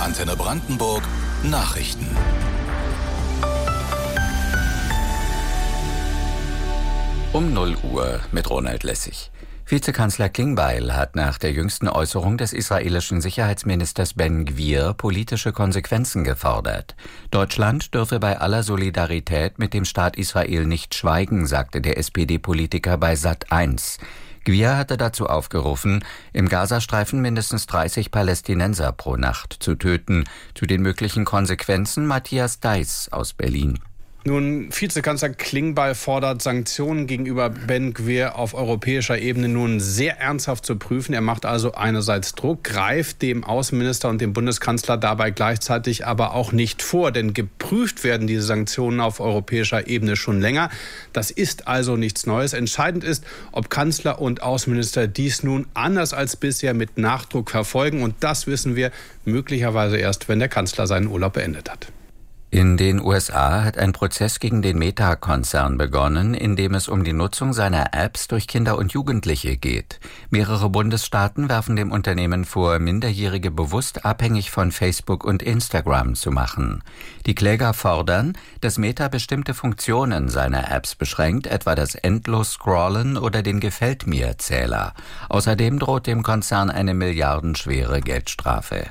Antenne Brandenburg Nachrichten. Um 0 Uhr mit Ronald Lessig. Vizekanzler Klingbeil hat nach der jüngsten Äußerung des israelischen Sicherheitsministers Ben Gvir politische Konsequenzen gefordert. Deutschland dürfe bei aller Solidarität mit dem Staat Israel nicht schweigen, sagte der SPD-Politiker bei Sat.1. Gvir hatte dazu aufgerufen, im Gazastreifen mindestens 30 Palästinenser pro Nacht zu töten. Zu den möglichen Konsequenzen Matthias Deiß aus Berlin. Nun, Vizekanzler Klingbeil fordert, Sanktionen gegenüber Ben Gvir auf europäischer Ebene nun sehr ernsthaft zu prüfen. Er macht also einerseits Druck, greift dem Außenminister und dem Bundeskanzler dabei gleichzeitig aber auch nicht vor. Denn geprüft werden diese Sanktionen auf europäischer Ebene schon länger. Das ist also nichts Neues. Entscheidend ist, ob Kanzler und Außenminister dies nun anders als bisher mit Nachdruck verfolgen. Und das wissen wir möglicherweise erst, wenn der Kanzler seinen Urlaub beendet hat. In den USA hat ein Prozess gegen den Meta-Konzern begonnen, in dem es um die Nutzung seiner Apps durch Kinder und Jugendliche geht. Mehrere Bundesstaaten werfen dem Unternehmen vor, Minderjährige bewusst abhängig von Facebook und Instagram zu machen. Die Kläger fordern, dass Meta bestimmte Funktionen seiner Apps beschränkt, etwa das Endlos-Scrollen oder den Gefällt-mir-Zähler. Außerdem droht dem Konzern eine milliardenschwere Geldstrafe.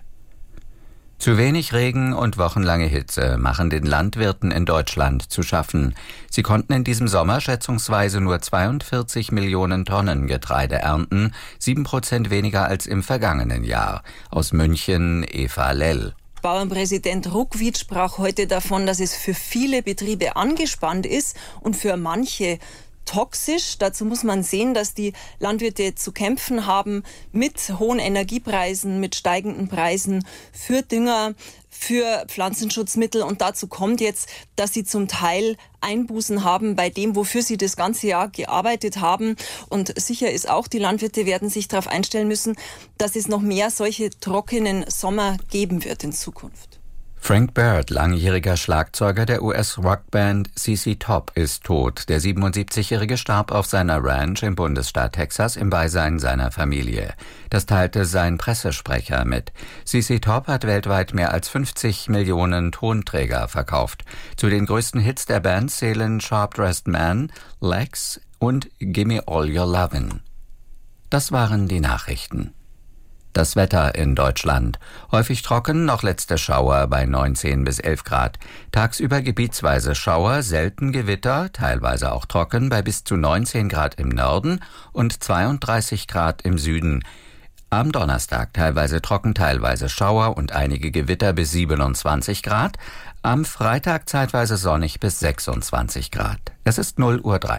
Zu wenig Regen und wochenlange Hitze machen den Landwirten in Deutschland zu schaffen. Sie konnten in diesem Sommer schätzungsweise nur 42 Millionen Tonnen Getreide ernten, 7% weniger als im vergangenen Jahr. Aus München Eva Lell. Bauernpräsident Ruckwied sprach heute davon, dass es für viele Betriebe angespannt ist und für manche toxisch. Dazu muss man sehen, dass die Landwirte zu kämpfen haben mit hohen Energiepreisen, mit steigenden Preisen für Dünger, für Pflanzenschutzmittel. Und dazu kommt jetzt, dass sie zum Teil Einbußen haben bei dem, wofür sie das ganze Jahr gearbeitet haben. Und sicher ist auch, die Landwirte werden sich darauf einstellen müssen, dass es noch mehr solche trockenen Sommer geben wird in Zukunft. Frank Baird, langjähriger Schlagzeuger der US-Rockband ZZ Top, ist tot. Der 77-Jährige starb auf seiner Ranch im Bundesstaat Texas im Beisein seiner Familie. Das teilte sein Pressesprecher mit. ZZ Top hat weltweit mehr als 50 Millionen Tonträger verkauft. Zu den größten Hits der Band zählen Sharp Dressed Man, Legs und Gimme All Your Lovin'. Das waren die Nachrichten. Das Wetter in Deutschland. Häufig trocken, noch letzte Schauer bei 19 bis 11 Grad. Tagsüber gebietsweise Schauer, selten Gewitter, teilweise auch trocken bei bis zu 19 Grad im Norden und 32 Grad im Süden. Am Donnerstag teilweise trocken, teilweise Schauer und einige Gewitter bis 27 Grad. Am Freitag zeitweise sonnig bis 26 Grad. Es ist 0:03 Uhr.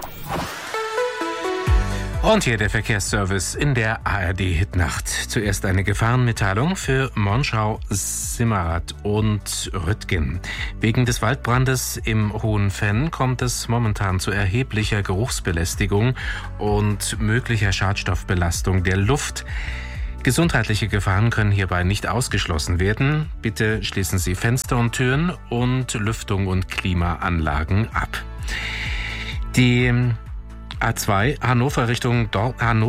Und hier der Verkehrsservice in der ARD-Hitnacht. Zuerst eine Gefahrenmitteilung für Monschau, Simmerath und Rüttgen. Wegen des Waldbrandes im Hohenfenn kommt es momentan zu erheblicher Geruchsbelästigung und möglicher Schadstoffbelastung der Luft. Gesundheitliche Gefahren können hierbei nicht ausgeschlossen werden. Bitte schließen Sie Fenster und Türen und Lüftung und Klimaanlagen ab. Die A2 Hannover Richtung Die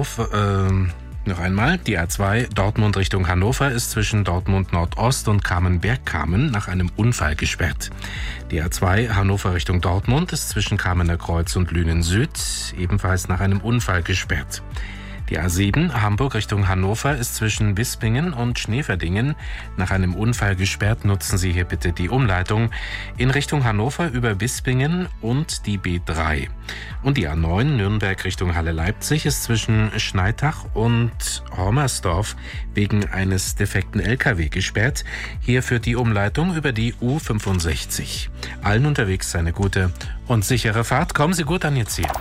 A2 Dortmund Richtung Hannover ist zwischen Dortmund Nordost und Kamen-Bergkamen nach einem Unfall gesperrt. Die A2 Hannover Richtung Dortmund ist zwischen Kamener Kreuz und Lünen Süd ebenfalls nach einem Unfall gesperrt. Die A7 Hamburg Richtung Hannover ist zwischen Bispingen und Schneverdingen nach einem Unfall gesperrt. Nutzen Sie hier bitte die Umleitung in Richtung Hannover über Bispingen und die B3. Und die A9 Nürnberg Richtung Halle-Leipzig ist zwischen Schneitach und Hormersdorf wegen eines defekten LKW gesperrt. Hier führt die Umleitung über die U65. Allen unterwegs eine gute und sichere Fahrt. Kommen Sie gut an Ihr Ziel.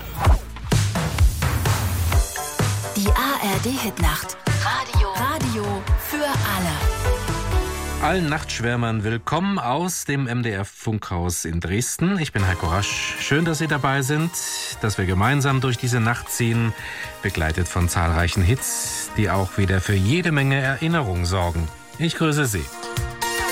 Die ARD-Hitnacht. Radio für alle. Allen Nachtschwärmern willkommen aus dem MDR-Funkhaus in Dresden. Ich bin Heiko Rasch. Schön, dass Sie dabei sind, dass wir gemeinsam durch diese Nacht ziehen, begleitet von zahlreichen Hits, die auch wieder für jede Menge Erinnerung sorgen. Ich grüße Sie.